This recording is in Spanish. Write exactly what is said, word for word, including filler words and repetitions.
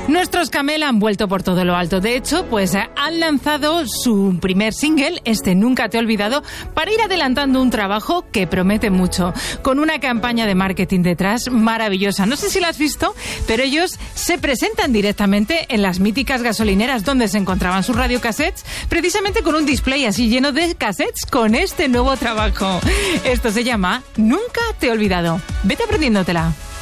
Nuestros Camel han vuelto por todo lo alto. De hecho, pues han lanzado su primer single, este Nunca te he olvidado, para ir adelantando un trabajo que promete mucho, con una campaña de marketing detrás maravillosa. No sé si la has visto, pero ellos se presentan directamente en las míticas gasolineras donde se encontraban sus radiocassettes, precisamente con un display así lleno de cassettes con este nuevo trabajo. Esto se llama Nunca te he olvidado. Vete aprendiéndotela.